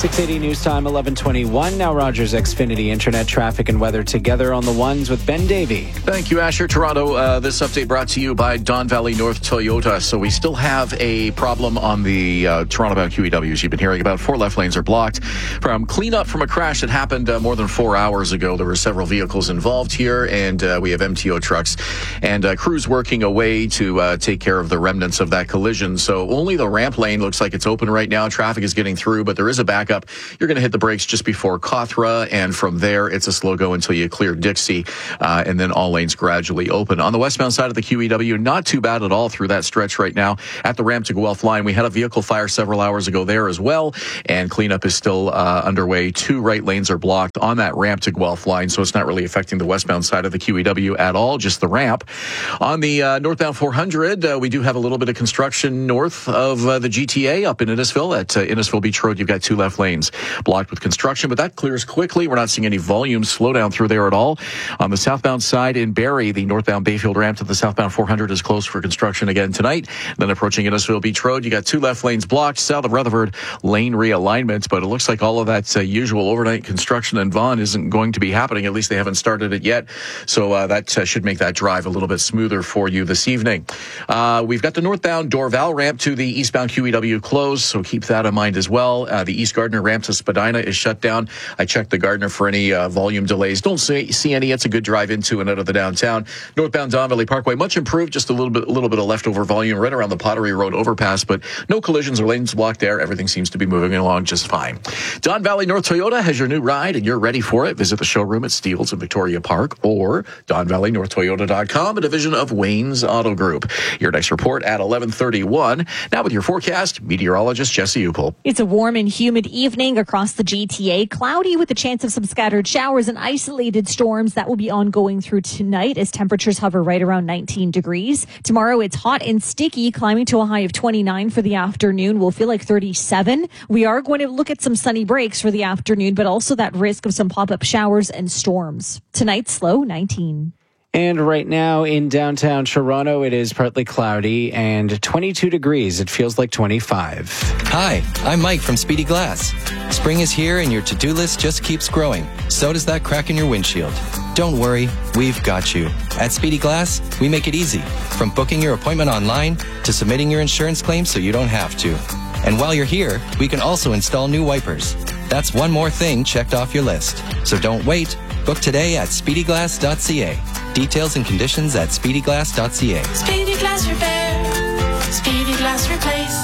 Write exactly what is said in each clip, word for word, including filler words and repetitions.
six eighty News Time, eleven twenty-one. Now Rogers Xfinity Internet traffic and weather together on the ones with Ben Davey. Thank you, Asher. Toronto, uh, this update brought to you by Don Valley North Toyota. So we still have a problem on the uh, Toronto-bound Q E Ws you've been hearing about. Four left lanes are blocked from cleanup from a crash that happened uh, more than four hours ago. There were several vehicles involved here, and uh, we have M T O trucks and uh, crews working away to uh, take care of the remnants of that collision. So only the ramp lane looks like it's open right now. Traffic is getting through, but there is a backup. You're going to hit the brakes just before Cawthra, and from there, it's a slow go until you clear Dixie, uh, and then all lanes gradually open. On the westbound side of the Q E W, not too bad at all through that stretch right now. At the ramp to Guelph line, we had a vehicle fire several hours ago there as well, and cleanup is still uh, underway. Two right lanes are blocked on that ramp to Guelph line, so it's not really affecting the westbound side of the Q E W at all, just the ramp. On the uh, northbound four hundred, uh, we do have a little bit of construction north of uh, the G T A up in Innisfil. At uh, Innisfil Beach Road, you've got two left lanes blocked with construction, but that clears quickly. We're not seeing any volume slowdown through there at all. On the southbound side in Barrie, the northbound Bayfield ramp to the southbound four hundred is closed for construction again tonight. Then approaching Innisfil Beach Road, you got two left lanes blocked. South of Rutherford, lane realignment, but it looks like all of that uh, usual overnight construction in Vaughan isn't going to be happening. At least they haven't started it yet. So uh, that uh, should make that drive a little bit smoother for you this evening. Uh, we've got the northbound Dorval ramp to the eastbound Q E W closed, so keep that in mind as well. Uh, the East Gardner ramp to Spadina is shut down. I checked the Gardner for any uh, volume delays. Don't see, see any. It's a good drive into and out of the downtown. Northbound Don Valley Parkway, much improved, just a little bit, a little bit of leftover volume right around the Pottery Road overpass, but no collisions or lanes blocked there. Everything seems to be moving along just fine. Don Valley North Toyota has your new ride, and you're ready for it. Visit the showroom at Steeles in Victoria Park or don valley north toyota dot com, a division of Wayne's Auto Group. Your next report at eleven thirty-one. Now with your forecast, meteorologist Jesse Upel. It's a warm and humid evening across the G T A. Cloudy with a chance of some scattered showers and isolated storms that will be ongoing through tonight as temperatures hover right around nineteen degrees. Tomorrow it's hot and sticky, climbing to a high of twenty-nine for the afternoon. We'll feel like thirty-seven. We are going to look at some sunny breaks for the afternoon, but also that risk of some pop-up showers and storms. Tonight's low, nineteen. And right now in downtown Toronto, it is partly cloudy and twenty-two degrees. It feels like twenty-five. Hi, I'm Mike from Speedy Glass. Spring is here and your to-do list just keeps growing. So does that crack in your windshield. Don't worry, we've got you. At Speedy Glass, we make it easy. From booking your appointment online to submitting your insurance claim so you don't have to. And while you're here, we can also install new wipers. That's one more thing checked off your list. So don't wait. Book today at speedy glass dot c a. Details and conditions at speedy glass dot c a. Speedy Glass Repair. Speedy Glass Replace.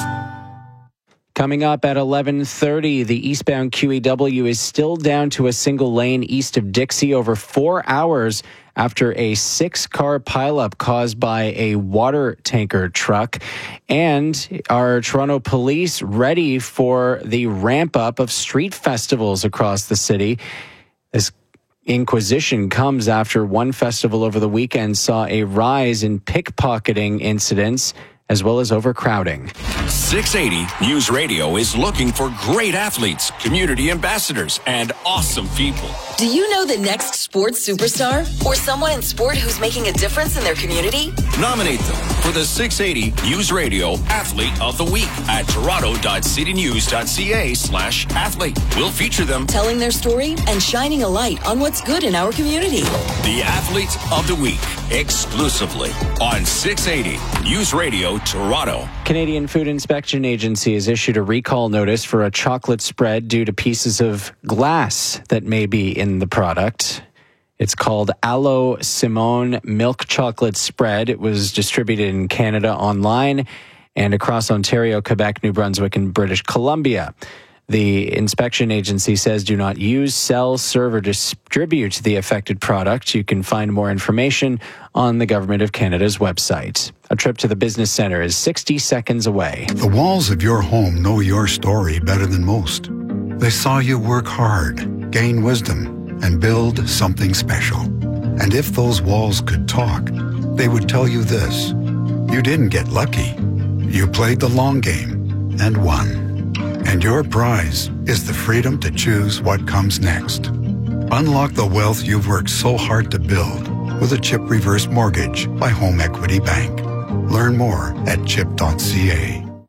Coming up at eleven thirty, the eastbound Q E W is still down to a single lane east of Dixie over four hours after a six-car pileup caused by a water tanker truck. And are Toronto police ready for the ramp-up of street festivals across the city? This inquisition comes after one festival over the weekend saw a rise in pickpocketing incidents as well as overcrowding. six eighty News Radio is looking for great athletes, community ambassadors, and awesome people. Do you know the next sports superstar or someone in sport who's making a difference in their community? Nominate them for the six eighty News Radio Athlete of the Week at toronto dot city news dot c a slash athlete. We'll feature them telling their story and shining a light on what's good in our community. The Athlete of the Week, exclusively on six eighty News Radio Toronto. Canadian Food Inspection Agency has issued a recall notice for a chocolate spread due to pieces of glass that may be in the product. It's called Aloe Simone Milk Chocolate Spread. It was distributed in Canada online and across Ontario, Quebec, New Brunswick, and British Columbia. The inspection agency says do not use, sell, serve, or distribute the affected product. You can find more information on the Government of Canada's website. A trip to the business center is sixty seconds away. The walls of your home know your story better than most. They saw you work hard, gain wisdom, and build something special. And if those walls could talk, they would tell you this. You didn't get lucky. You played the long game and won. And your prize is the freedom to choose what comes next. Unlock the wealth you've worked so hard to build with a CHIP Reverse Mortgage by Home Equity Bank. Learn more at chip dot c a. We're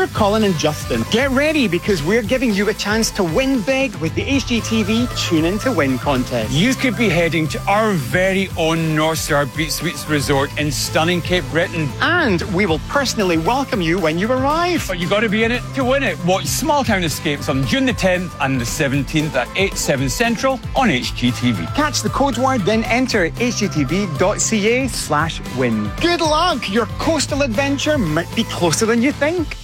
Trevor, Colin and Justin. Get ready because we're giving you a chance to win big with the H G T V Tune In to Win contest. You could be heading to our very own North Star Beach Suites Resort in stunning Cape Breton. And we will personally welcome you when you arrive. But you got to be in it to win it. Watch Small Town Escapes on June the tenth and the seventeenth at eight, seven Central on H G T V. Catch the code word, then enter h g t v dot c a slash win. Good luck! Your coastal adventure might be closer than you think.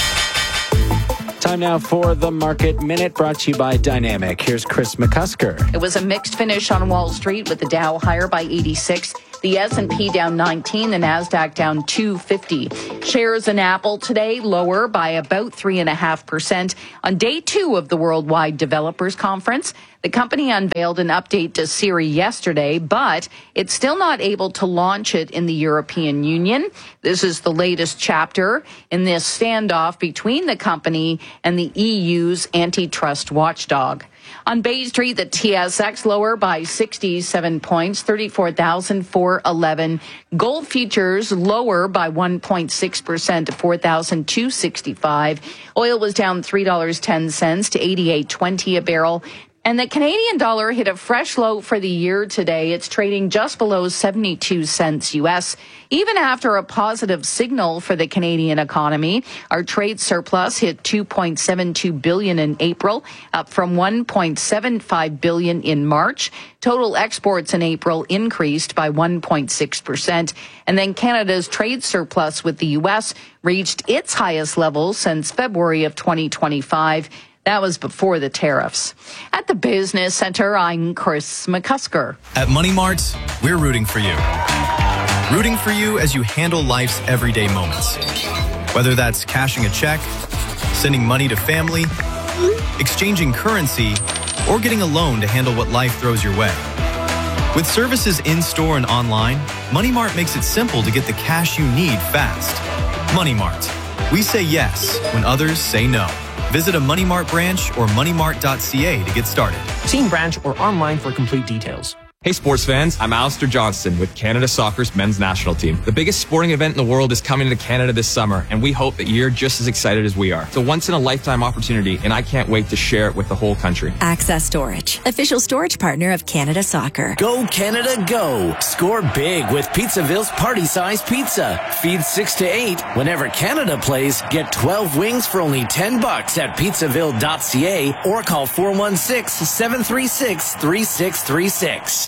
Time now for the Market Minute, brought to you by Dynamic. Here's Chris McCusker. It was a mixed finish on Wall Street with the Dow higher by eighty-six. The S and P down nineteen, the NASDAQ down two fifty. Shares in Apple today lower by about three point five percent. On day two of the Worldwide Developers Conference, the company unveiled an update to Siri yesterday, but it's still not able to launch it in the European Union. This is the latest chapter in this standoff between the company and the E U's antitrust watchdog. On Bay Street, the T S X lower by sixty-seven points, thirty-four thousand four hundred eleven. Gold futures lower by one point six percent to four thousand two hundred sixty-five. Oil was down three dollars and ten cents to eighty-eight twenty a barrel. And the Canadian dollar hit a fresh low for the year today. It's trading just below seventy-two cents U S. Even after a positive signal for the Canadian economy, our trade surplus hit two point seven two billion dollars in April, up from one point seven five billion dollars in March. Total exports in April increased by one point six percent. And then Canada's trade surplus with the U S reached its highest level since February of twenty twenty-five. That was before the tariffs. At the Business Center, I'm Chris McCusker. At Money Mart, we're rooting for you. Rooting for you as you handle life's everyday moments. Whether that's cashing a check, sending money to family, exchanging currency, or getting a loan to handle what life throws your way. With services in-store and online, Money Mart makes it simple to get the cash you need fast. Money Mart. We say yes when others say no. Visit a Money Mart branch or money mart dot c a to get started. See in branch or online for complete details. Hey sports fans, I'm Alistair Johnston with Canada Soccer's men's national team. The biggest sporting event in the world is coming to Canada this summer, and we hope that you're just as excited as we are. It's a once-in-a-lifetime opportunity, and I can't wait to share it with the whole country. Access Storage, official storage partner of Canada Soccer. Go Canada, go! Score big with Pizzaville's party-sized pizza. Feed six to eight. Whenever Canada plays, get twelve wings for only ten bucks at pizzaville dot c a or call four one six, seven three six, three six three six.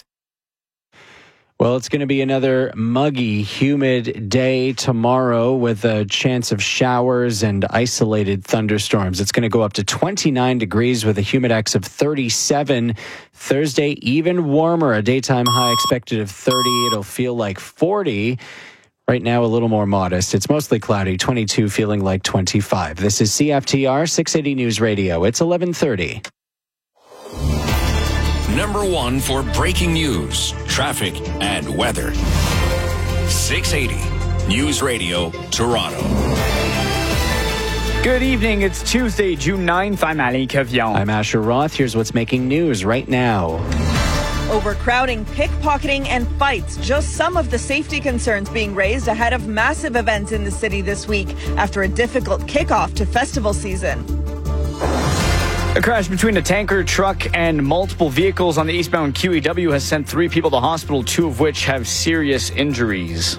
Well, it's going to be another muggy, humid day tomorrow with a chance of showers and isolated thunderstorms. It's going to go up to twenty-nine degrees with a humidex of thirty-seven. Thursday, even warmer, a daytime high expected of thirty. It'll feel like forty. Right now, a little more modest. It's mostly cloudy, twenty-two feeling like twenty-five. This is C F T R six eighty News Radio. It's eleven thirty. Number one for breaking news, traffic, and weather. six eighty News Radio, Toronto. Good evening. It's Tuesday, June ninth. I'm Ali Kavion. I'm Asher Roth. Here's what's making news right now. Overcrowding, pickpocketing, and fights. Just some of the safety concerns being raised ahead of massive events in the city this week after a difficult kickoff to festival season. A crash between a tanker truck and multiple vehicles on the eastbound Q E W has sent three people to hospital, two of which have serious injuries.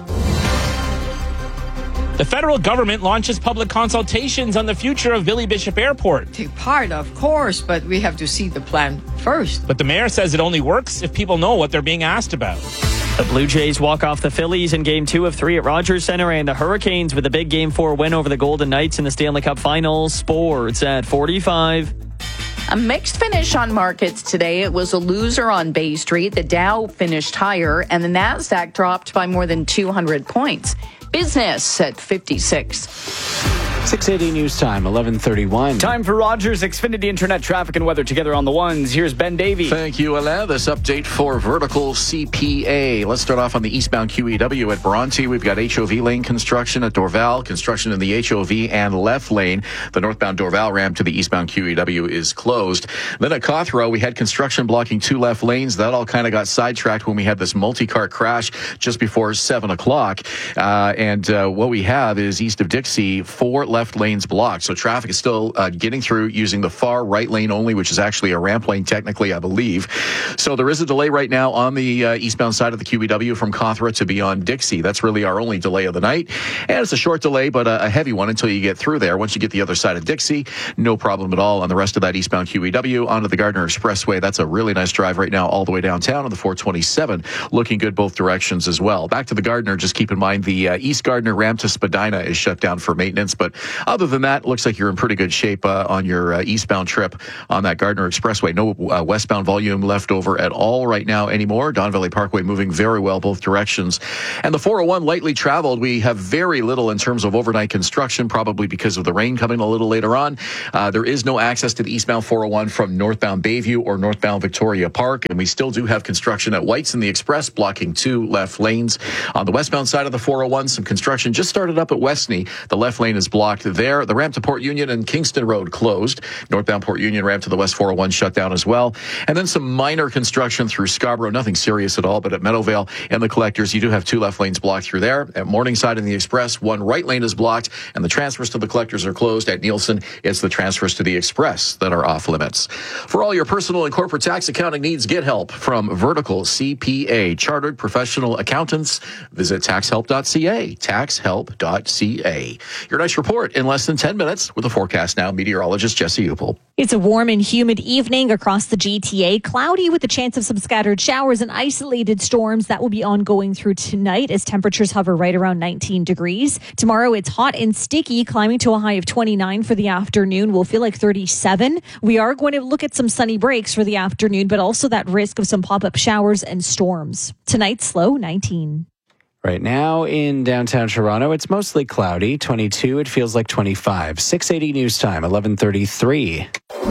The federal government launches public consultations on the future of Billy Bishop Airport. Take part, of course, but we have to see the plan first. But the mayor says it only works if people know what they're being asked about. The Blue Jays walk off the Phillies in Game two of three at Rogers Centre, and the Hurricanes with a big Game four win over the Golden Knights in the Stanley Cup Finals. Sports at forty-five. A mixed finish on markets today. It was a loser on Bay Street. The Dow finished higher, and the NASDAQ dropped by more than two hundred points. Business at fifty-six. six eighty News Time, eleven thirty-one. Time for Rogers Xfinity Internet traffic and weather together on the ones. Here's Ben Davey. Thank you, Alain. This update for vertical C P A. Let's start off on the eastbound Q E W at Bronte. We've got H O V lane construction at Dorval. Construction in the H O V and left lane. The northbound Dorval ramp to the eastbound Q E W is closed. Then at Cawthron, we had construction blocking two left lanes. That all kind of got sidetracked when we had this multi-car crash just before seven o'clock. Uh, and uh, what we have is east of Dixie, four left left lanes blocked. So traffic is still uh, getting through using the far right lane only, which is actually a ramp lane technically, I believe. So there is a delay right now on the uh, eastbound side of the Q E W from Cawthra to beyond Dixie. That's really our only delay of the night. And it's a short delay, but a, a heavy one until you get through there. Once you get the other side of Dixie, no problem at all on the rest of that eastbound Q E W onto the Gardner Expressway. That's a really nice drive right now all the way downtown on the four twenty-seven. Looking good both directions as well. Back to the Gardner, just keep in mind the uh, East Gardner ramp to Spadina is shut down for maintenance. But other than that, looks like you're in pretty good shape uh, on your uh, eastbound trip on that Gardner Expressway. No uh, westbound volume left over at all right now anymore. Don Valley Parkway moving very well both directions. And the four oh one lightly traveled. We have very little in terms of overnight construction, probably because of the rain coming a little later on. Uh, there is no access to the eastbound four oh one from northbound Bayview or northbound Victoria Park. And we still do have construction at Whites and the Express, blocking two left lanes. On the westbound side of the four oh one, some construction just started up at Westney. The left lane is blocked there. The ramp to Port Union and Kingston Road closed. Northbound Port Union ramp to the West four oh one shut down as well. And then some minor construction through Scarborough, nothing serious at all, but at Meadowvale and the Collectors, you do have two left lanes blocked through there. At Morningside and the Express, one right lane is blocked, and the transfers to the Collectors are closed. At Nielsen, it's the transfers to the Express that are off limits. For all your personal and corporate tax accounting needs, get help from Vertical C P A, Chartered Professional Accountants. Visit tax help dot c a, tax help dot c a. Your nice report in less than ten minutes with the forecast now. Meteorologist Jesse Upel. It's a warm and humid evening across the G T A. Cloudy with a chance of some scattered showers and isolated storms that will be ongoing through tonight as temperatures hover right around nineteen degrees. Tomorrow it's hot and sticky, climbing to a high of twenty-nine for the afternoon. We'll feel like thirty-seven. We are going to look at some sunny breaks for the afternoon, but also that risk of some pop-up showers and storms. Tonight's low nineteen. Right now in downtown Toronto, it's mostly cloudy. twenty-two, it feels like twenty-five. six eighty news time, eleven thirty-three.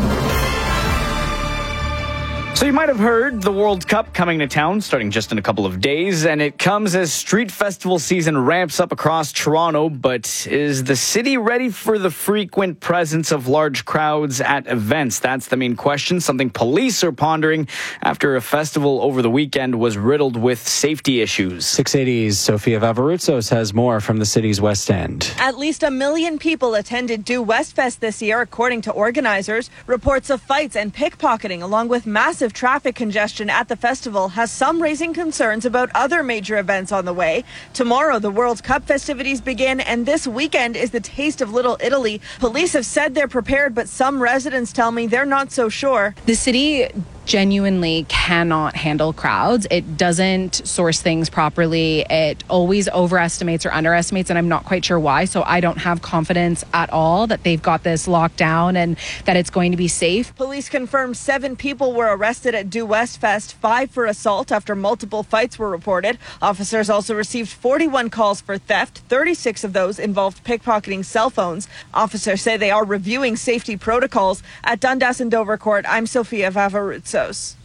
So you might have heard the World Cup coming to town starting just in a couple of days, and it comes as street festival season ramps up across Toronto. But is the city ready for the frequent presence of large crowds at events? That's the main question, something police are pondering after a festival over the weekend was riddled with safety issues. six eighty's Sophia Vavarutsos has more from the city's West End. At least a million people attended Due West Fest this year, according to organizers. Reports of fights and pickpocketing, along with massive traffic congestion at the festival, has some raising concerns about other major events on the way. Tomorrow, the World Cup festivities begin, and this weekend is the Taste of Little Italy. Police have said they're prepared, but some residents tell me they're not so sure. The city genuinely cannot handle crowds. It doesn't source things properly. It always overestimates or underestimates, and I'm not quite sure why. So I don't have confidence at all that they've got this locked down and that it's going to be safe. Police confirmed seven people were arrested at Due West Fest, five for assault after multiple fights were reported. Officers also received forty-one calls for theft. thirty-six of those involved pickpocketing cell phones. Officers say they are reviewing safety protocols. At Dundas and Dovercourt, I'm Sophia Vavarutsos.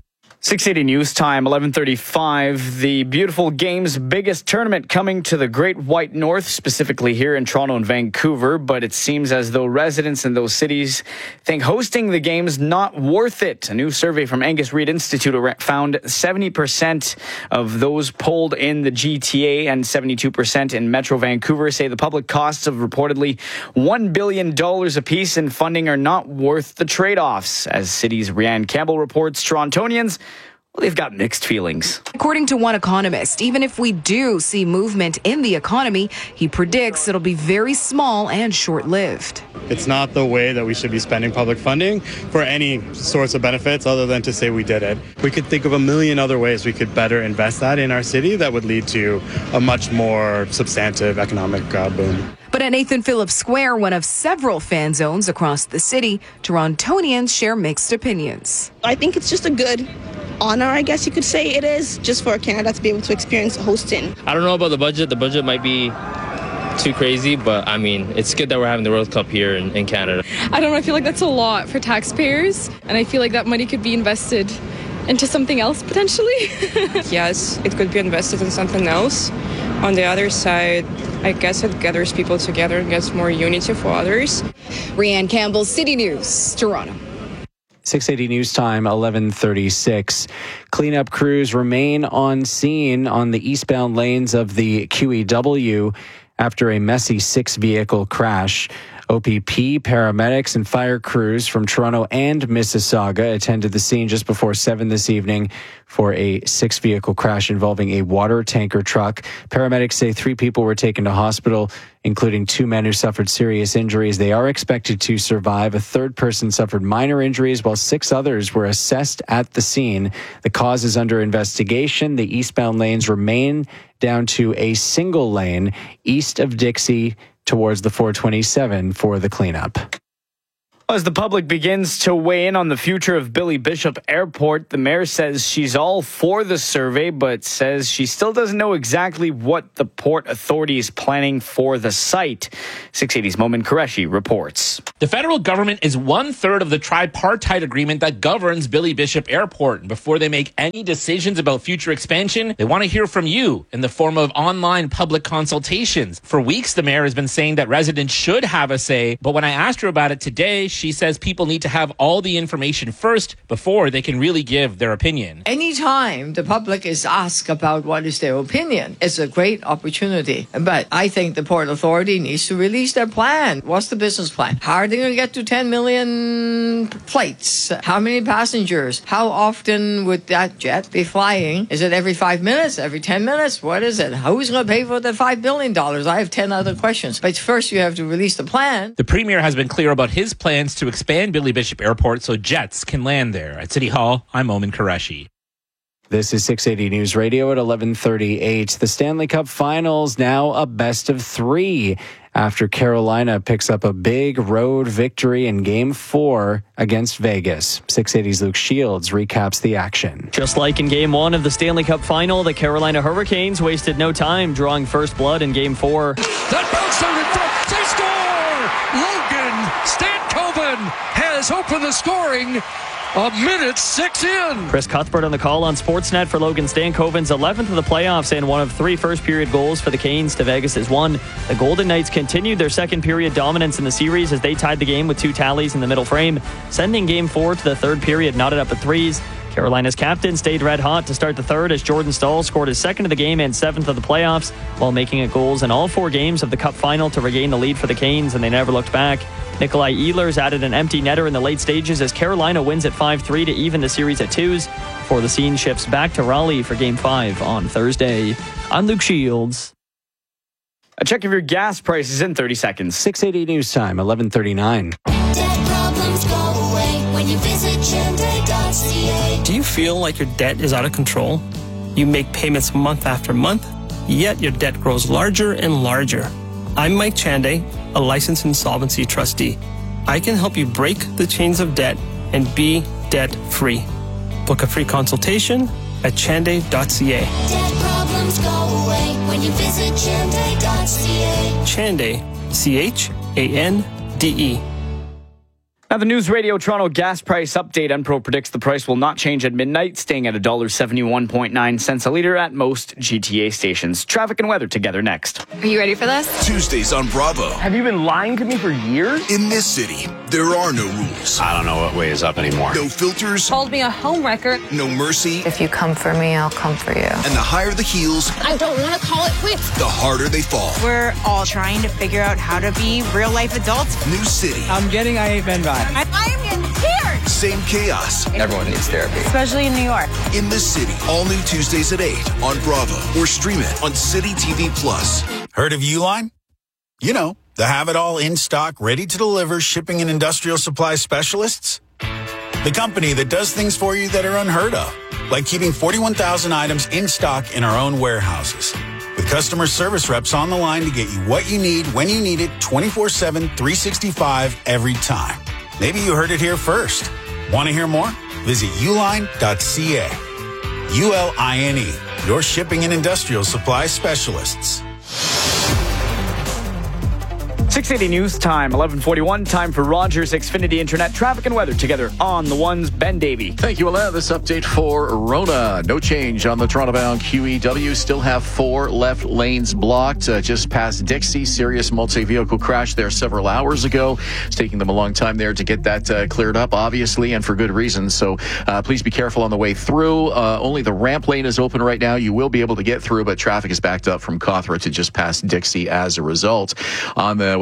six eighty news time, eleven thirty-five. The beautiful game's biggest tournament coming to the Great White North, specifically here in Toronto and Vancouver. But it seems as though residents in those cities think hosting the game's not worth it. A new survey from Angus Reid Institute found seventy percent of those polled in the G T A and seventy-two percent in Metro Vancouver say the public costs of reportedly one billion dollars apiece in funding are not worth the trade-offs. As City's Rianne Campbell reports, Torontonians, well, they've got mixed feelings. According to one economist, even if we do see movement in the economy, he predicts it'll be very small and short-lived. It's not the way that we should be spending public funding for any sorts of benefits other than to say we did it. We could think of a million other ways we could better invest that in our city that would lead to a much more substantive economic uh, boom. But at Nathan Phillips Square, one of several fan zones across the city, Torontonians share mixed opinions. I think it's just a good honor, I guess you could say it is, just for Canada to be able to experience hosting. I don't know about the budget. The budget might be too crazy, but I mean, it's good that we're having the World Cup here in, in Canada. I don't know, I feel like that's a lot for taxpayers, and I feel like that money could be invested into something else potentially. Yes, it could be invested in something else. On the other side, I guess it gathers people together and gets more unity for others. Rianne Campbell, City News, Toronto. six eighty news time, eleven thirty-six. Cleanup crews remain on scene on the eastbound lanes of the Q E W after a messy six-vehicle crash O P P, paramedics, and fire crews from Toronto and Mississauga attended the scene just before seven this evening for a six-vehicle crash involving a water tanker truck. Paramedics say three people were taken to hospital, including two men who suffered serious injuries. They are expected to survive. A third person suffered minor injuries, while six others were assessed at the scene. The cause is under investigation. The eastbound lanes remain down to a single lane east of Dixie towards the four twenty-seven for the cleanup. As the public begins to weigh in on the future of Billy Bishop Airport, the mayor says she's all for the survey, but says she still doesn't know exactly what the Port Authority is planning for the site. six eighty's Momin Qureshi reports. The federal government is one-third of the tripartite agreement that governs Billy Bishop Airport. And before they make any decisions about future expansion, they want to hear from you in the form of online public consultations. For weeks, the mayor has been saying that residents should have a say, but when I asked her about it today, she says people need to have all the information first before they can really give their opinion. Anytime the public is asked about what is their opinion, it's a great opportunity. But I think the Port Authority needs to release their plan. What's the business plan? How are they going to get to ten million flights? How many passengers? How often would that jet be flying? Is it every five minutes? Every ten minutes? What is it? Who's going to pay for the five billion dollars? I have ten other questions. But first you have to release the plan. The Premier has been clear about his plans to expand Billy Bishop Airport so jets can land there. At City Hall, I'm Momin Qureshi. This is six eighty News Radio at eleven thirty-eight. The Stanley Cup Finals now a best of three after Carolina picks up a big road victory in Game four against Vegas. six eighty's Luke Shields recaps the action. Just like in Game one of the Stanley Cup Final, the Carolina Hurricanes wasted no time drawing first blood in Game four. That bounce out in front. They score! Logan Stankoven has opened the scoring. A minute six in. Chris Cuthbert on the call on Sportsnet for Logan Stankoven's eleventh of the playoffs and one of three first-period goals for the Canes to Vegas' one. The Golden Knights continued their second-period dominance in the series as they tied the game with two tallies in the middle frame, sending Game four to the third period knotted up at threes. Carolina's captain stayed red hot to start the third as Jordan Staal scored his second of the game and seventh of the playoffs while making it goals in all four games of the Cup final to regain the lead for the Canes, and they never looked back. Nikolai Ehlers added an empty netter in the late stages as Carolina wins at five three to even the series at twos before the scene shifts back to Raleigh for Game five on Thursday. I'm Luke Shields. A check of your gas prices in thirty seconds. six eighty News Time, eleven thirty-nine. Do you feel like your debt is out of control? You make payments month after month, yet your debt grows larger and larger. I'm Mike Chanday, a licensed insolvency trustee. I can help you break the chains of debt and be debt-free. Book a free consultation at chanday dot c a. Debt problems go away when you visit chanday dot c a. Chanday, C H A N D E. Now, the News Radio Toronto gas price update. Enpro predicts the price will not change at midnight, staying at one dollar seventy-one point nine cents a litre at most G T A stations. Traffic and weather together next. Are you ready for this? Tuesdays on Bravo. Have you been lying to me for years? In this city, there are no rules. I don't know what way is up anymore. No filters. Called me a homewrecker. No mercy. If you come for me, I'll come for you. And the higher the heels, I don't want to call it quits. the harder they fall. We're all trying to figure out how to be real-life adults. New city. I'm getting I Ain't Been Bad. I, I am in tears. Same chaos. Everyone needs therapy. Especially in New York. In this city, all new Tuesdays at eight on Bravo or stream it on City T V Plus. Heard of Uline? You know, the have-it-all in-stock, ready-to-deliver shipping and industrial supply specialists. The company that does things for you that are unheard of, like keeping forty-one thousand items in stock in our own warehouses. With customer service reps on the line to get you what you need, when you need it, twenty-four seven, three sixty-five every time. Maybe you heard it here first. Want to hear more? Visit uline dot c a. U L I N E, your shipping and industrial supply specialists. six eighty News Time, eleven forty-one. Time for Rogers Xfinity Internet traffic and weather together on the ones. Ben Davey. Thank you, Alain. This update for Rona. No change on the Toronto-bound Q E W. Still have four left lanes blocked uh, just past Dixie. Serious multi-vehicle crash there several hours ago. It's taking them a long time there to get that uh, cleared up, obviously, and for good reason. So uh, please be careful on the way through. Uh, only the ramp lane is open right now. You will be able to get through, but traffic is backed up from Cawthra to just past Dixie as a result. On the west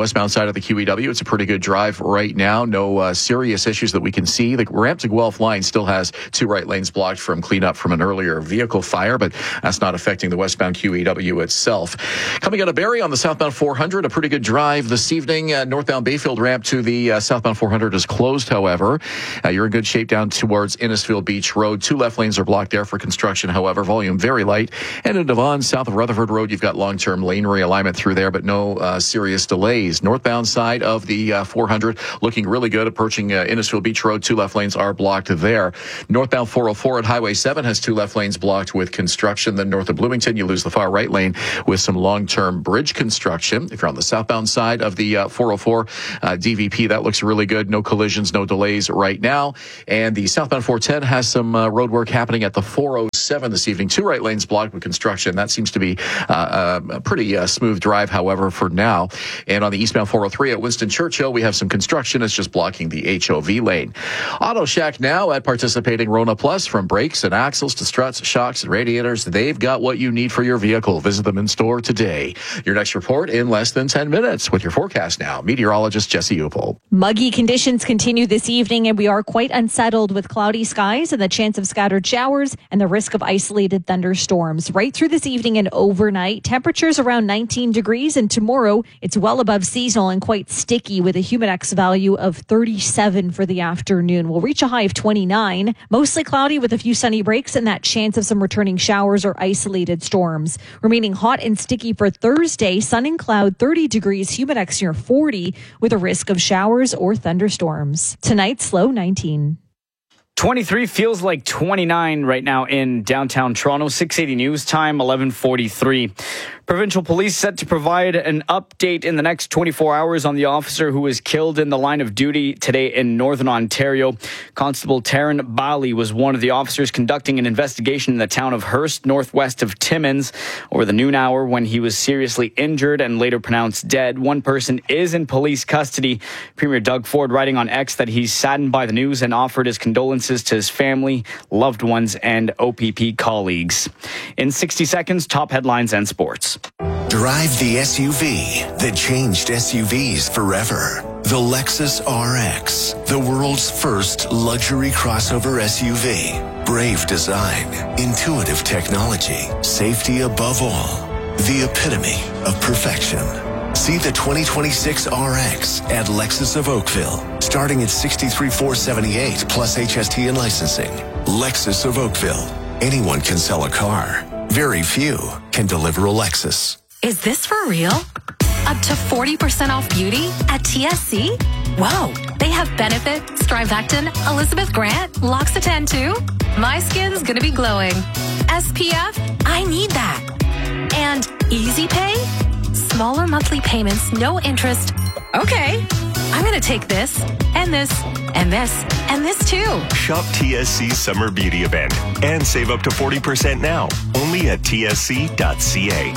westbound side of the Q E W. It's a pretty good drive right now. No uh, serious issues that we can see. The ramp to Guelph line still has two right lanes blocked from cleanup from an earlier vehicle fire, but that's not affecting the westbound Q E W itself. Coming out of Barrie on the southbound four hundred, a pretty good drive this evening. Uh, northbound Bayfield ramp to the uh, southbound four hundred is closed, however. Uh, you're in good shape down towards Innisfield Beach Road. Two left lanes are blocked there for construction, however. Volume very light. And in Devon, south of Rutherford Road, you've got long-term lane realignment through there, but no uh, serious delays. Northbound side of the uh, four hundred looking really good. Approaching uh, Innisfield Beach Road, two left lanes are blocked there. Northbound four oh four at Highway seven has two left lanes blocked with construction. Then north of Bloomington, you lose the far right lane with some long-term bridge construction. If you're on the southbound side of the uh, four oh four uh, D V P, that looks really good. No collisions, no delays right now. And the southbound four ten has some uh, road work happening at the four oh seven this evening. Two right lanes blocked with construction. That seems to be uh, a pretty uh, smooth drive, however, for now. And on the eastbound four oh three at Winston Churchill, we have some construction. It's just blocking the H O V lane. Auto Shack now at participating Rona Plus. From brakes and axles to struts, shocks, and radiators, they've got what you need for your vehicle. Visit them in store today. Your next report in less than ten minutes with your forecast now. Meteorologist Jesse Upel. Muggy conditions continue this evening, and we are quite unsettled with cloudy skies and the chance of scattered showers and the risk of isolated thunderstorms. Right through this evening and overnight, temperatures around nineteen degrees, and tomorrow it's well above seasonal and quite sticky with a Humidex value of thirty-seven for the afternoon. We'll reach a high of twenty-nine. Mostly cloudy with a few sunny breaks and that chance of some returning showers or isolated storms. Remaining hot and sticky for Thursday, sun and cloud, thirty degrees, Humidex near forty with a risk of showers or thunderstorms. Tonight's low nineteen. twenty-three feels like twenty-nine right now in downtown Toronto. six eighty News Time, eleven forty-three. Provincial police set to provide an update in the next twenty-four hours on the officer who was killed in the line of duty today in Northern Ontario. Constable Taryn Bali was one of the officers conducting an investigation in the town of Hearst, northwest of Timmins, over the noon hour when he was seriously injured and later pronounced dead. One person is in police custody. Premier Doug Ford writing on X that he's saddened by the news and offered his condolences to his family, loved ones, and O P P colleagues. In sixty seconds, top headlines and sports. Drive the S U V that changed S U Vs forever. The Lexus R X, the world's first luxury crossover S U V. Brave design, intuitive technology, safety above all. The epitome of perfection. See the twenty twenty-six R X at Lexus of Oakville, starting at sixty-three thousand four hundred seventy-eight dollars plus H S T and licensing. Lexus of Oakville. Anyone can sell a car. Very few can deliver a Lexus. Is this for real? Up to forty percent off beauty at T S C? Whoa, they have Benefit, Strivectin, Elizabeth Grant, L'Occitane too? My skin's gonna be glowing. S P F? I need that. And Easy Pay? Smaller monthly payments, no interest. Okay, I'm gonna take this, and this, and this, and this too. Shop T S C's Summer Beauty Event and save up to forty percent now, only at T S C dot C A.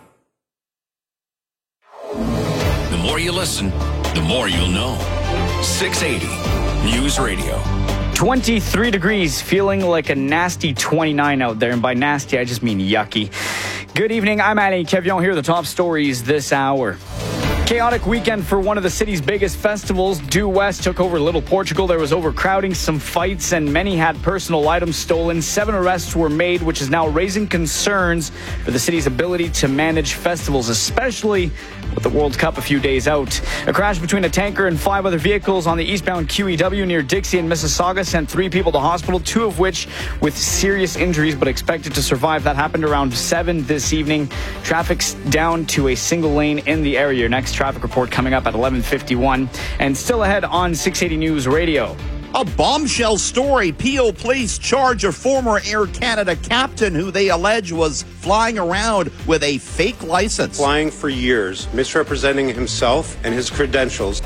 The more you listen, the more you'll know. six eighty News Radio. twenty-three degrees, feeling like a nasty twenty-nine out there. And by nasty, I just mean yucky. Good evening, I'm Alain Kevion. Here are the top stories this hour. Chaotic weekend for one of the city's biggest festivals. Due West took over Little Portugal. There was overcrowding, some fights, and many had personal items stolen. Seven arrests were made, which is now raising concerns for the city's ability to manage festivals, especially with the World Cup a few days out. A crash between a tanker and five other vehicles on the eastbound Q E W near Dixie and Mississauga sent three people to hospital, two of which with serious injuries but expected to survive. That happened around seven this evening. Traffic's down to a single lane in the area. Next traffic report coming up at eleven fifty-one. And still ahead on six eighty News Radio. A bombshell story. Peel police charge a former Air Canada captain who they allege was flying around with a fake license. Flying for years, misrepresenting himself and his credentials.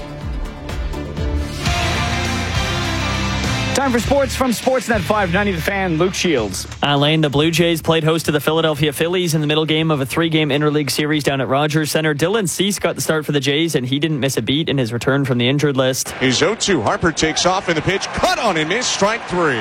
Time for sports from Sportsnet five ninety The Fan, Luke Shields. Alain, the Blue Jays played host to the Philadelphia Phillies in the middle game of a three-game interleague series down at Rogers Center. Dylan Cease got the start for the Jays, and he didn't miss a beat in his return from the injured list. He's oh two. Harper takes off in the pitch. Cut on and miss. Strike three.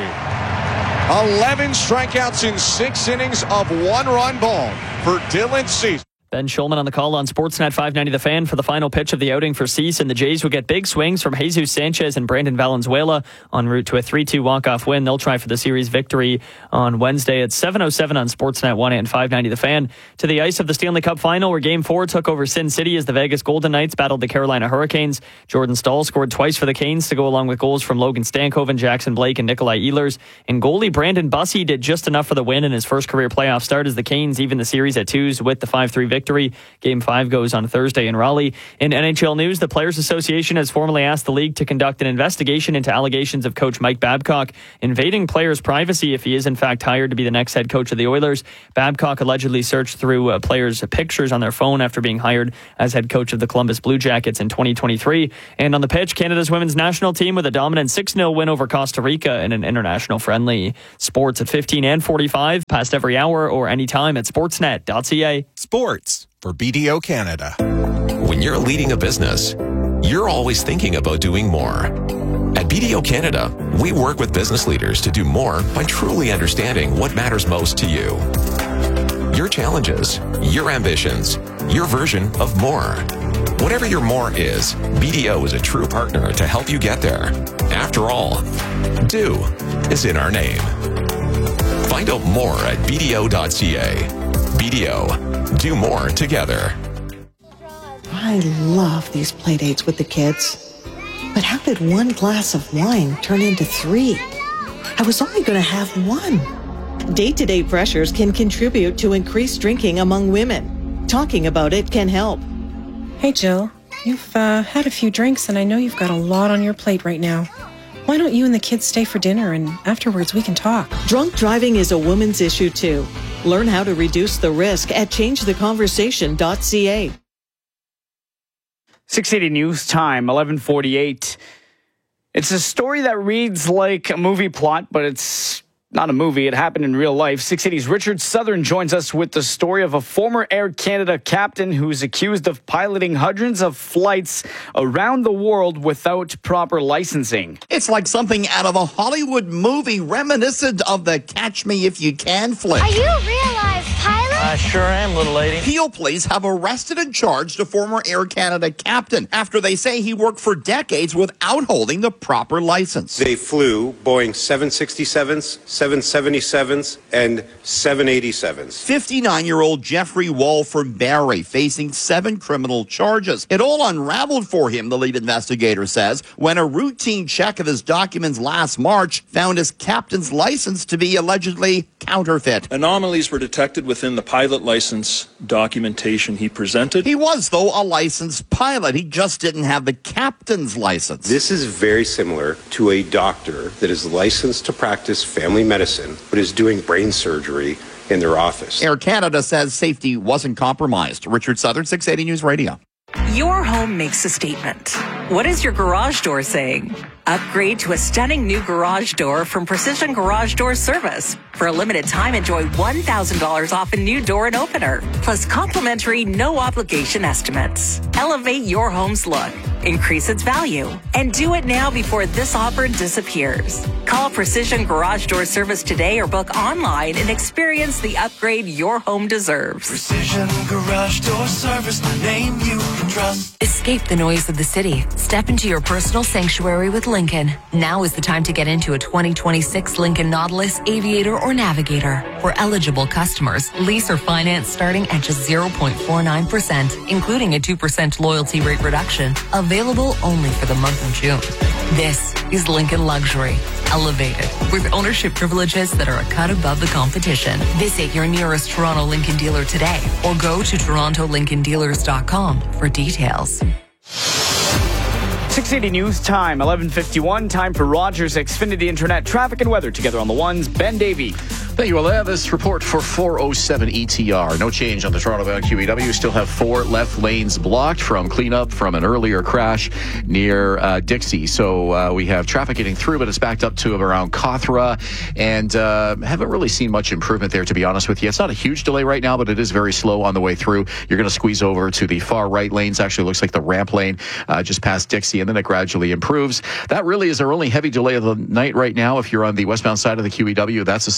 eleven strikeouts in six innings of one-run ball for Dylan Cease. Ben Schulman on the call on Sportsnet five ninety The Fan for the final pitch of the outing for Cease, and the Jays will get big swings from Jesus Sanchez and Brandon Valenzuela en route to a three two walk-off win. They'll try for the series victory on Wednesday at seven oh seven on Sportsnet one and five ninety The Fan. To the ice of the Stanley Cup Final, where Game four took over Sin City as the Vegas Golden Knights battled the Carolina Hurricanes. Jordan Staal scored twice for the Canes to go along with goals from Logan Stankoven, Jackson Blake, and Nikolai Ehlers. And goalie Brandon Bussey did just enough for the win in his first career playoff start as the Canes even the series at twos with the five three victory. Game five goes on Thursday in Raleigh. In N H L news, the Players Association has formally asked the league to conduct an investigation into allegations of coach Mike Babcock invading players' privacy if he is in fact hired to be the next head coach of the Oilers. Babcock allegedly searched through uh, players' pictures on their phone after being hired as head coach of the Columbus Blue Jackets in twenty twenty-three. And on the pitch, Canada's women's national team with a dominant six nil win over Costa Rica in an international friendly. Sports at fifteen and forty-five, past every hour or anytime at sportsnet dot c a. Sports for B D O Canada. When you're leading a business, you're always thinking about doing more. At B D O Canada, we work with business leaders to do more by truly understanding what matters most to you. Your challenges, your ambitions, your version of more. Whatever your more is, B D O is a true partner to help you get there. After all, do is in our name. Find out more at b d o dot c a. B D O, do more together. I love these play dates with the kids. But how did one glass of wine turn into three? I was only going to have one. Day-to-day pressures can contribute to increased drinking among women. Talking about it can help. Hey, Jill. You've uh, had a few drinks, and I know you've got a lot on your plate right now. Why don't you and the kids stay for dinner, and afterwards we can talk? Drunk driving is a woman's issue, too. Learn how to reduce the risk at change the conversation dot c a. six eighty News Time, eleven forty-eight. It's a story that reads like a movie plot, but it's not a movie. It happened in real life. six eighty's Richard Southern joins us with the story of a former Air Canada captain who's accused of piloting hundreds of flights around the world without proper licensing. It's like something out of a Hollywood movie reminiscent of the Catch Me If You Can flick. Are you a real life pilot? I sure am, little lady. Peel Police have arrested and charged a former Air Canada captain after they say he worked for decades without holding the proper license. They flew Boeing seven sixty-sevens, seven seventy-sevens, and seven eighty-sevens. fifty-nine-year-old Jeffrey Wall from Barrie facing seven criminal charges. It all unraveled for him, the lead investigator says, when a routine check of his documents last March found his captain's license to be allegedly counterfeit. Anomalies were detected within the pilot license documentation he presented. He was, though, a licensed pilot. He just didn't have the captain's license. This is very similar to a doctor that is licensed to practice family medicine, but is doing brain surgery in their office. Air Canada says safety wasn't compromised. Richard Southern, six eighty News Radio. Your home makes a statement. What is your garage door saying? Upgrade to a stunning new garage door from Precision Garage Door Service. For a limited time, enjoy one thousand dollars off a new door and opener, plus complimentary no-obligation estimates. Elevate your home's look, increase its value, and do it now before this offer disappears. Call Precision Garage Door Service today or book online and experience the upgrade your home deserves. Precision Garage Door Service, the name you can trust. Escape the noise of the city. Step into your personal sanctuary with Lincoln. Now is the time to get into a twenty twenty-six Lincoln Nautilus, Aviator, or Navigator. For eligible customers, lease or finance starting at just zero point four nine percent, including a two percent loyalty rate reduction. Available only for the month of June. This is Lincoln Luxury. Elevated with ownership privileges that are a cut above the competition. Visit your nearest Toronto Lincoln dealer today or go to toronto lincoln dealers dot com for details. six eighty News Time, eleven fifty-one. Time for Rogers Xfinity Internet traffic and weather together on the ones. Ben Davey. Thank you. Well, I have this report for four oh seven E T R. No change on the Toronto-bound Q E W. Still have four left lanes blocked from cleanup from an earlier crash near uh, Dixie. So uh, we have traffic getting through, but it's backed up to around Cawthra, and uh, haven't really seen much improvement there, to be honest with you. It's not a huge delay right now, but it is very slow on the way through. You're going to squeeze over to the far right lanes. Actually looks like the ramp lane uh, just past Dixie, and then it gradually improves. That really is our only heavy delay of the night right now. If you're on the westbound side of the Q E W, that's a smooth drive.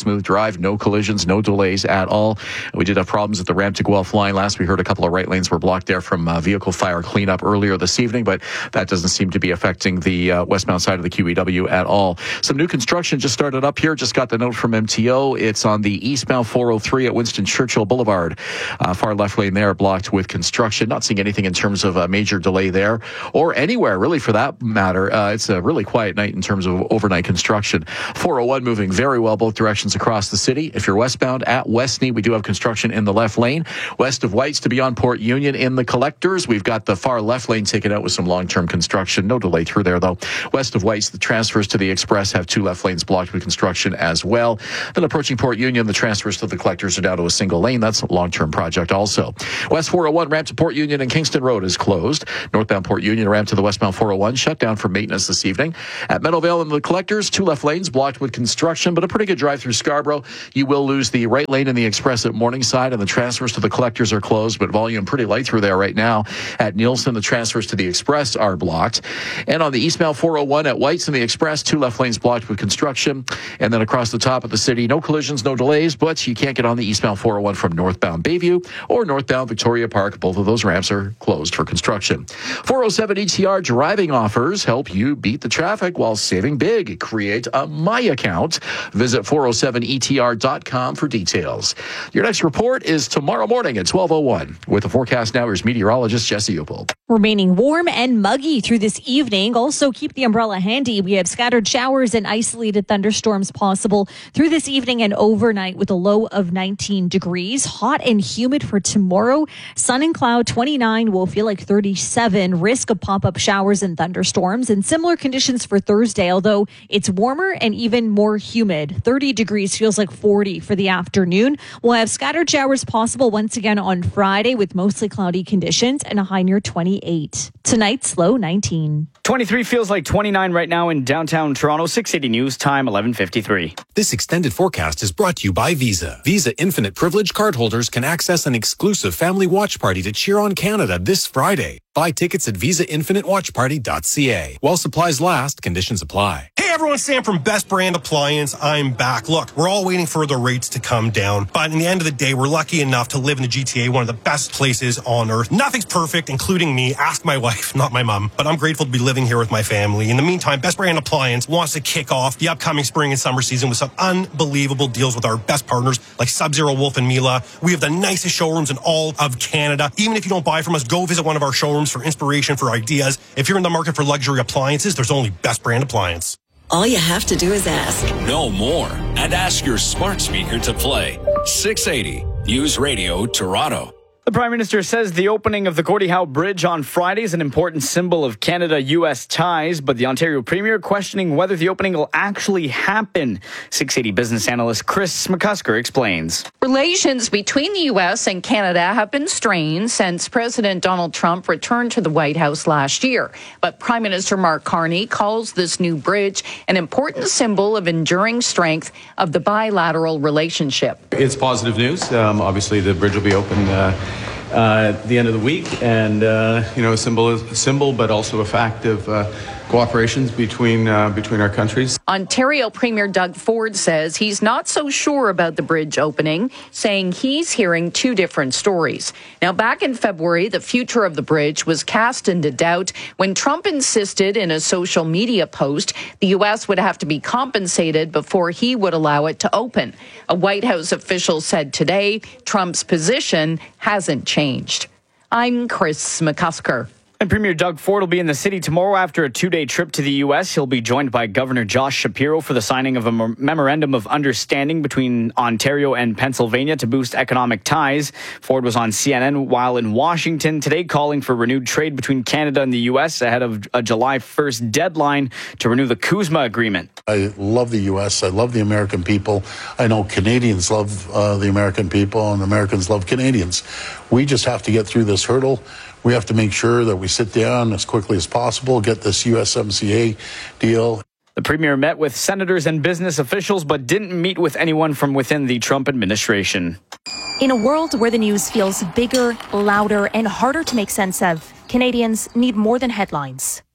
Drive. No collisions, no delays at all. We did have problems at the ramp to Guelph line. Last we heard a couple of right lanes were blocked there from uh, vehicle fire cleanup earlier this evening, but that doesn't seem to be affecting the uh, westbound side of the Q E W at all. Some new construction just started up here. Just got the note from M T O. It's on the eastbound four oh three at Winston Churchill Boulevard. Uh, far left lane there blocked with construction. Not seeing anything in terms of a major delay there or anywhere really for that matter. Uh, it's a really quiet night in terms of overnight construction. four oh one moving very well both directions across the city. If you're westbound at Westney, we do have construction in the left lane. West of Whites to beyond Port Union in the collectors. We've got the far left lane taken out with some long-term construction. No delay through there, though. West of Whites, the transfers to the Express have two left lanes blocked with construction as well. Then approaching Port Union, the transfers to the collectors are down to a single lane. That's a long-term project also. West four oh one ramp to Port Union and Kingston Road is closed. Northbound Port Union ramp to the westbound four oh one shut down for maintenance this evening. At Meadowvale and the collectors, two left lanes blocked with construction, but a pretty good drive through Scarborough. You will lose the right lane in the Express at Morningside, and the transfers to the collectors are closed, but volume pretty light through there right now. At Nielsen, the transfers to the Express are blocked. And on the eastbound four oh one at Whites and the Express, two left lanes blocked with construction. And then across the top of the city, no collisions, no delays, but you can't get on the eastbound four oh one from northbound Bayview or northbound Victoria Park. Both of those ramps are closed for construction. four oh seven E T R driving offers help you beat the traffic while saving big. Create a My Account. Visit four oh seven E T R dot com for details. Your next report is tomorrow morning at twelve oh one. With the forecast now, here's meteorologist Jesse Upel. Remaining warm and muggy through this evening. Also keep the umbrella handy. We have scattered showers and isolated thunderstorms possible through this evening and overnight with a low of nineteen degrees. Hot and humid for tomorrow. Sun and cloud twenty-nine will feel like thirty-seven. Risk of pop-up showers and thunderstorms, and similar conditions for Thursday, although it's warmer and even more humid. thirty degrees feels like forty for the afternoon. We'll have scattered showers possible once again on Friday with mostly cloudy conditions and a high near twenty-eight. Tonight's low nineteen. twenty-three feels like twenty-nine right now in downtown Toronto. six eighty News Time, eleven fifty-three. This extended forecast is brought to you by Visa. Visa Infinite Privilege cardholders can access an exclusive family watch party to cheer on Canada this Friday. Buy tickets at visa infinite watch party dot c a. While supplies last, conditions apply. Hey everyone, Sam from Best Brand Appliance. I'm back. Look, we're all waiting for the rates to come down, but in the end of the day, we're lucky enough to live in the G T A, one of the best places on earth. Nothing's perfect, including me. Ask my wife, not my mom, but I'm grateful to be living here with my family. In the meantime, Best Brand Appliance wants to kick off the upcoming spring and summer season with some unbelievable deals with our best partners like Sub-Zero, Wolf and Mila. We have the nicest showrooms in all of Canada. Even if you don't buy from us, go visit one of our showrooms for inspiration, for ideas. If you're in the market for luxury appliances, there's only Best Brand Appliance. All you have to do is ask. No more. And ask your smart speaker to play. six eighty News Radio Toronto. The Prime Minister says the opening of the Gordie Howe Bridge on Friday is an important symbol of Canada-U S ties, but the Ontario Premier questioning whether the opening will actually happen. six eighty business analyst Chris McCusker explains. Relations between the U S and Canada have been strained since President Donald Trump returned to the White House last year. But Prime Minister Mark Carney calls this new bridge an important symbol of enduring strength of the bilateral relationship. It's positive news. Um, obviously, the bridge will be open uh, Uh, at the end of the week, and uh, you know, a symbol, a symbol, but also a fact of uh, cooperations between uh, between our countries. Ontario Premier Doug Ford says he's not so sure about the bridge opening, saying he's hearing two different stories. Now, back in February, the future of the bridge was cast into doubt when Trump insisted in a social media post the U S would have to be compensated before he would allow it to open. A White House official said today Trump's position hasn't changed. I'm Chris McCusker. And Premier Doug Ford will be in the city tomorrow after a two-day trip to the U S. He'll be joined by Governor Josh Shapiro for the signing of a memorandum of understanding between Ontario and Pennsylvania to boost economic ties. Ford was on C N N while in Washington today calling for renewed trade between Canada and the U S ahead of a July first deadline to renew the CUSMA agreement. I love the U S. I love the American people. I know Canadians love uh, the American people, and Americans love Canadians. We just have to get through this hurdle. We have to make sure that we sit down as quickly as possible, get this U S M C A deal. The Premier met with senators and business officials, but didn't meet with anyone from within the Trump administration. In a world where the news feels bigger, louder, and harder to make sense of, Canadians need more than headlines.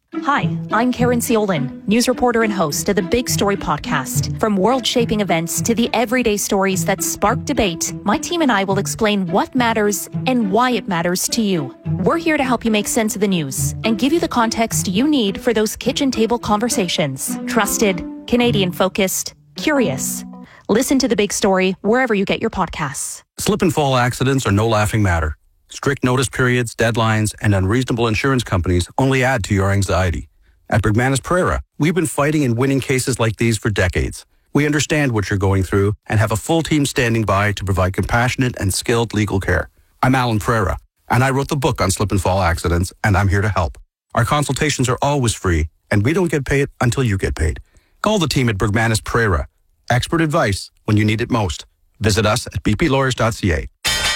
Hi, I'm Karen Ciolin, news reporter and host of the Big Story podcast. From world-shaping events to the everyday stories that spark debate, my team and I will explain what matters and why it matters to you. We're here to help you make sense of the news and give you the context you need for those kitchen table conversations. Trusted, Canadian-focused, curious. Listen to The Big Story wherever you get your podcasts. Slip and fall accidents are no laughing matter. Strict notice periods, deadlines, and unreasonable insurance companies only add to your anxiety. At Bergmanis Pereira, we've been fighting and winning cases like these for decades. We understand what you're going through and have a full team standing by to provide compassionate and skilled legal care. I'm Alan Pereira, and I wrote the book on slip and fall accidents, and I'm here to help. Our consultations are always free, and we don't get paid until you get paid. Call the team at Bergmanis Pereira. Expert advice when you need it most. Visit us at b p lawyers dot c a.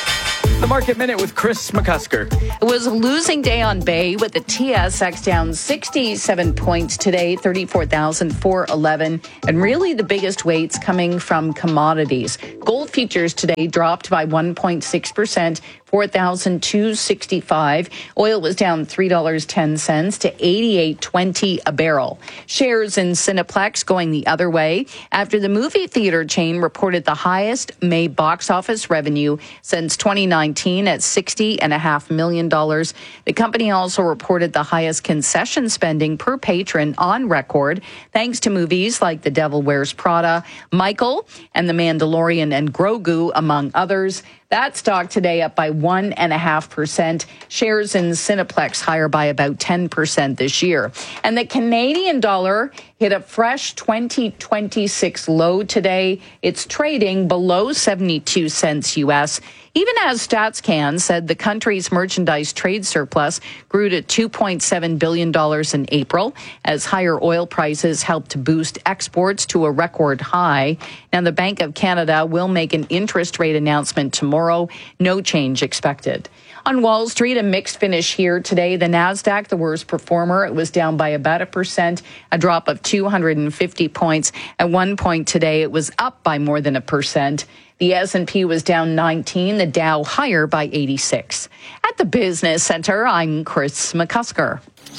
The Market Minute with Chris McCusker. It was a losing day on Bay with the T S X down sixty-seven points today, thirty-four thousand four hundred eleven. And really the biggest weights coming from commodities. Gold futures today dropped by one point six percent, four thousand two hundred sixty-five. Oil was down three dollars and ten cents to eighty-eight twenty a barrel. Shares in Cineplex going the other way after the movie theater chain reported the highest May box office revenue since twenty nineteen at sixty point five million dollars. The company also reported the highest concession spending per patron on record, thanks to movies like The Devil Wears Prada, Michael, and The Mandalorian and Grogu, among others. That stock today up by one and a half percent. Shares in Cineplex higher by about ten percent this year. And the Canadian dollar hit a fresh twenty twenty-six low today. It's trading below seventy-two cents U S. Even as StatsCan said the country's merchandise trade surplus grew to two point seven billion dollars in April as higher oil prices helped to boost exports to a record high. Now, the Bank of Canada will make an interest rate announcement tomorrow. No change expected. On Wall Street, a mixed finish here today. The Nasdaq, the worst performer, it was down by about a percent, a drop of two hundred fifty points. At one point today, it was up by more than a percent. The S and P was down nineteen, the Dow higher by eighty-six. At the Business Center, I'm Chris McCusker.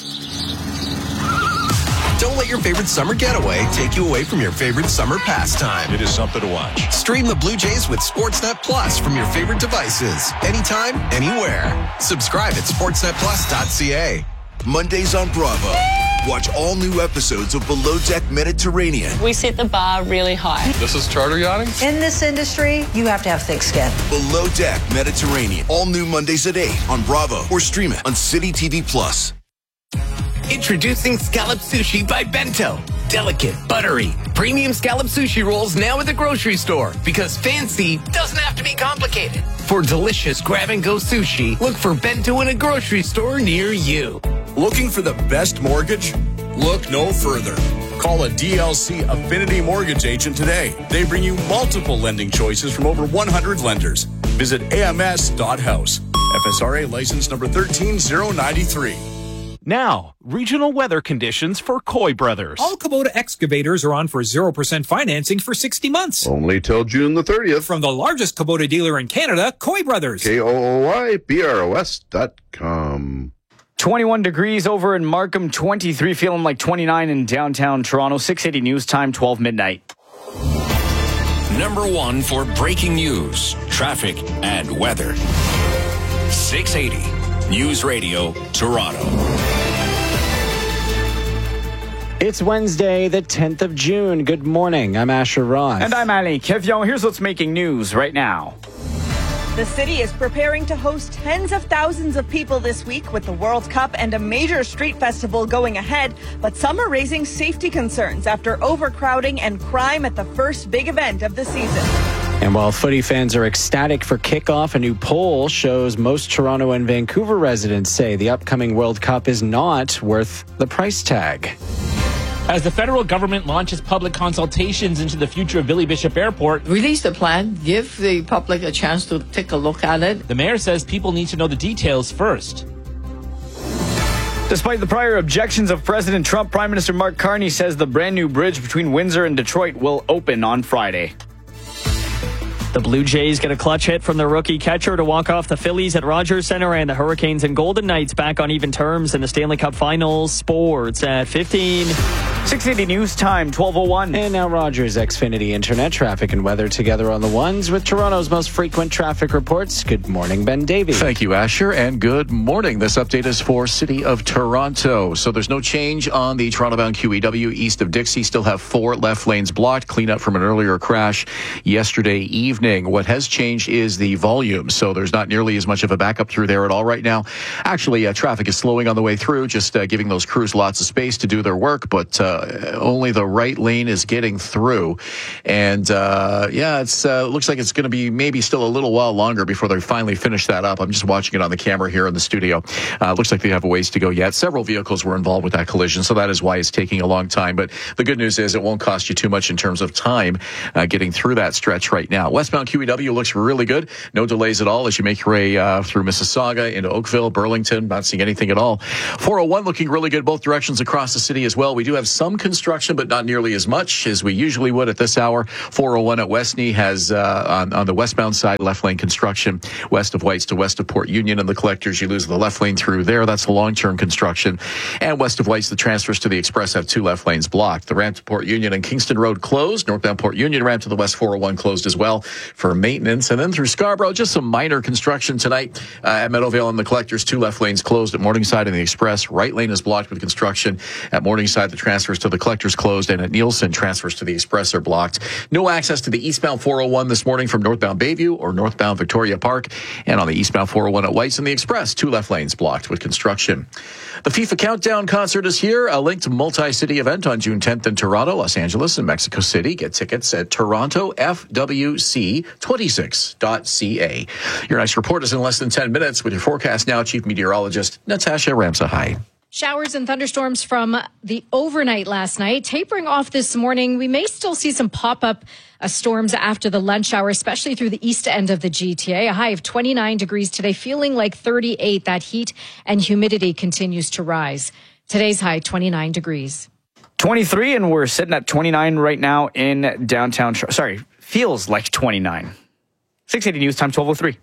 Don't let your favorite summer getaway take you away from your favorite summer pastime. It is something to watch. Stream the Blue Jays with Sportsnet Plus from your favorite devices. Anytime, anywhere. Subscribe at sportsnet plus dot c a. Mondays on Bravo. Watch all new episodes of Below Deck Mediterranean. We set the bar really high. This is charter yachting? In this industry, you have to have thick skin. Below Deck Mediterranean. All new Mondays at eight on Bravo or stream it on City T V Plus. Introducing Scallop Sushi by Bento. Delicate, buttery, premium scallop sushi rolls now at the grocery store because fancy doesn't have to be complicated. For delicious grab-and-go sushi, look for Bento in a grocery store near you. Looking for the best mortgage? Look no further. Call a D L C Affinity Mortgage agent today. They bring you multiple lending choices from over one hundred lenders. Visit A M S dot house. F S R A license number one three zero nine three. Now, regional weather conditions for Coy Brothers. All Kubota excavators are on for zero percent financing for sixty months. Only till June the thirtieth. From the largest Kubota dealer in Canada, Coy Brothers. K O O Y B R O S dot com. twenty-one degrees over in Markham, twenty-three feeling like twenty-nine in downtown Toronto. six eighty news time, twelve midnight. Number one for breaking news, traffic, and weather. six eighty News Radio, Toronto. It's Wednesday, the tenth of June. Good morning. I'm Asher Ross. And I'm Ali Kevion. Here's what's making news right now. The city is preparing to host tens of thousands of people this week with the World Cup and a major street festival going ahead, but some are raising safety concerns after overcrowding and crime at the first big event of the season. And while footy fans are ecstatic for kickoff, a new poll shows most Toronto and Vancouver residents say the upcoming World Cup is not worth the price tag. As the federal government launches public consultations into the future of Billy Bishop Airport, release the plan, give the public a chance to take a look at it. The mayor says people need to know the details first. Despite the prior objections of President Trump, Prime Minister Mark Carney says the brand new bridge between Windsor and Detroit will open on Friday. The Blue Jays get a clutch hit from the rookie catcher to walk off the Phillies at Rogers Center, and the Hurricanes and Golden Knights back on even terms in the Stanley Cup Finals. Sports at fifteen. six eighty News Time, twelve oh one. And now Rogers Xfinity Internet traffic and weather together on the ones with Toronto's most frequent traffic reports. Good morning, Ben Davey. Thank you, Asher, and good morning. This update is for City of Toronto. So there's no change on the Toronto-bound Q E W east of Dixie. Still have four left lanes blocked. Clean up from an earlier crash yesterday evening. What has changed is the volume. So there's not nearly as much of a backup through there at all right now. Actually, uh, traffic is slowing on the way through, just uh, giving those crews lots of space to do their work, but uh, only the right lane is getting through. And uh, yeah, it's uh, looks like it's going to be maybe still a little while longer before they finally finish that up. I'm just watching it on the camera here in the studio. Uh, looks like they have a ways to go yet. Several vehicles were involved with that collision, so that is why it's taking a long time. But the good news is it won't cost you too much in terms of time uh, getting through that stretch right now. Westbound Q E W looks really good. No delays at all as you make your way uh, through Mississauga into Oakville, Burlington. Not seeing anything at all. four oh one looking really good both directions across the city as well. We do have some construction, but not nearly as much as we usually would at this hour. four oh one at Westney has uh, on, on the westbound side, left lane construction west of Whites to west of Port Union and the Collectors. You lose the left lane through there. That's the long-term construction. And west of Whites, the transfers to the Express have two left lanes blocked. The ramp to Port Union and Kingston Road closed. Northbound Port Union ramp to the west four oh one closed as well for maintenance. And then through Scarborough, just some minor construction tonight uh, at Meadowvale and the Collectors. Two left lanes closed at Morningside and the Express. Right lane is blocked with construction. At Morningside, the transfers to the Collectors closed, and at Nielsen, transfers to the Express are blocked. No access to the eastbound four oh one this morning from northbound Bayview or northbound Victoria Park. And on the eastbound four oh one at Whites and the Express, two left lanes blocked with construction. The FIFA Countdown concert is here, a linked multi-city event on June tenth in Toronto, Los Angeles, and Mexico City. Get tickets at toronto f w c twenty-six dot c a. Your next report is in less than ten minutes with your forecast now, Chief Meteorologist Natasha Ramsahai. Showers and thunderstorms from the overnight last night, tapering off this morning. We may still see some pop-up uh, storms after the lunch hour, especially through the east end of the G T A. A high of twenty-nine degrees today, feeling like thirty-eight. That heat and humidity continues to rise. Today's high, twenty-nine degrees. twenty-three, and we're sitting at twenty-nine right now in downtown. Sorry, feels like twenty-nine. six eighty News Time, twelve oh three.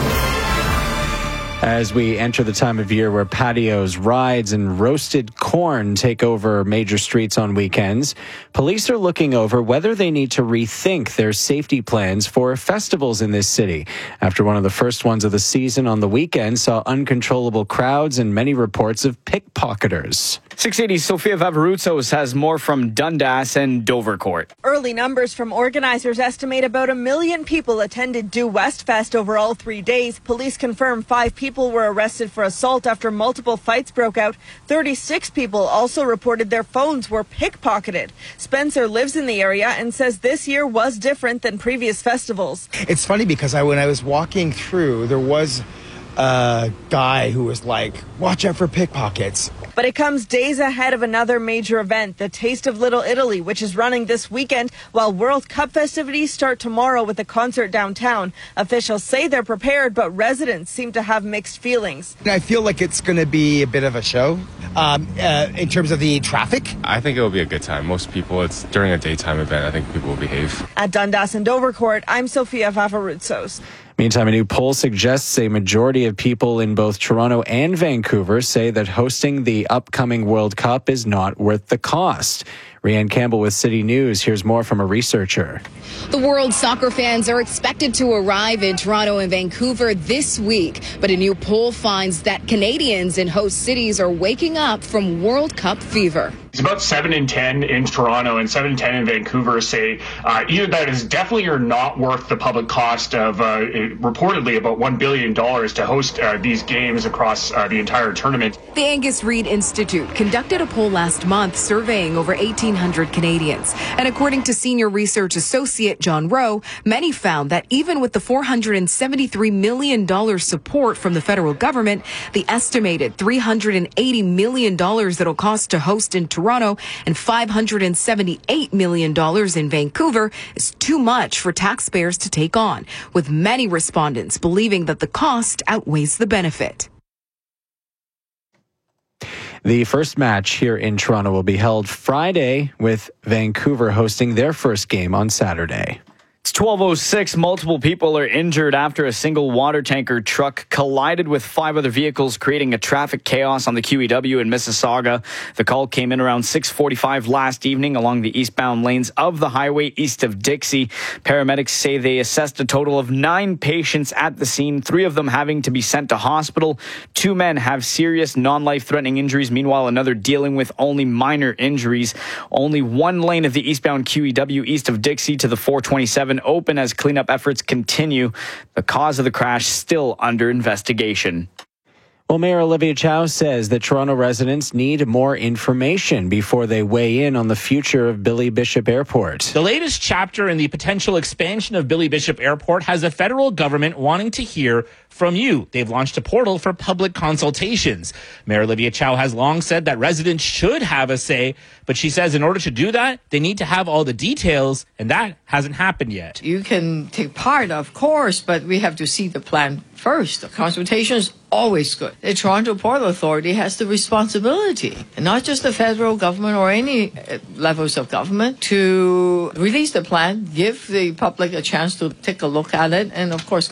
As we enter the time of year where patios, rides, and roasted corn take over major streets on weekends, police are looking over whether they need to rethink their safety plans for festivals in this city. After one of the first ones of the season on the weekend saw uncontrollable crowds and many reports of pickpocketers. six eighty Sofia Vavarutsos has more from Dundas and Dovercourt. Early numbers from organizers estimate about a million people attended Due West Fest over all three days. Police confirm five people were arrested for assault after multiple fights broke out. thirty-six people also reported their phones were pickpocketed. Spencer lives in the area and says this year was different than previous festivals. It's funny because I, when I was walking through, there was a guy who was like, watch out for pickpockets. But it comes days ahead of another major event, the Taste of Little Italy, which is running this weekend, while World Cup festivities start tomorrow with a concert downtown. Officials say they're prepared, but residents seem to have mixed feelings. I feel like it's going to be a bit of a show um, uh, in terms of the traffic. I think it will be a good time. Most people, it's during a daytime event. I think people will behave. At Dundas and Dovercourt, I'm Sofia Vavarutsos. Meantime, a new poll suggests a majority of people in both Toronto and Vancouver say that hosting the upcoming World Cup is not worth the cost. Rianne Campbell with City News. Here's more from a researcher. The world soccer fans are expected to arrive in Toronto and Vancouver this week, but a new poll finds that Canadians in host cities are waking up from World Cup fever. It's about seven in ten in Toronto and seven in ten in Vancouver say uh, either that is definitely or not worth the public cost of uh, reportedly about one billion dollars to host uh, these games across uh, the entire tournament. The Angus Reid Institute conducted a poll last month surveying over eighteen hundred Canadians. And according to senior research associate John Rowe, many found that even with the four hundred seventy-three million dollars support from the federal government, the estimated three hundred eighty million dollars that it'll cost to host in Toronto Toronto and five hundred seventy-eight million dollars in Vancouver is too much for taxpayers to take on, with many respondents believing that the cost outweighs the benefit. The first match here in Toronto will be held Friday, with Vancouver hosting their first game on Saturday. It's twelve oh six. Multiple people are injured after a single water tanker truck collided with five other vehicles, creating a traffic chaos on the Q E W in Mississauga. The call came in around six forty-five last evening along the eastbound lanes of the highway east of Dixie. Paramedics say they assessed a total of nine patients at the scene, three of them having to be sent to hospital. Two men have serious non-life-threatening injuries, meanwhile another dealing with only minor injuries. Only one lane of the eastbound Q E W east of Dixie to the four twenty-seven open as cleanup efforts continue. The cause of the crash still under investigation. Well, Mayor Olivia Chow says that Toronto residents need more information before they weigh in on the future of Billy Bishop Airport. The latest chapter in the potential expansion of Billy Bishop Airport has the federal government wanting to hear from you. They've launched a portal for public consultations. Mayor Olivia Chow has long said that residents should have a say, but she says in order to do that, they need to have all the details, and that hasn't happened yet. You can take part, of course, but we have to see the plan first. The consultation is always good. The Toronto Port Authority has the responsibility, and not just the federal government or any uh, levels of government, to release the plan, give the public a chance to take a look at it, and of course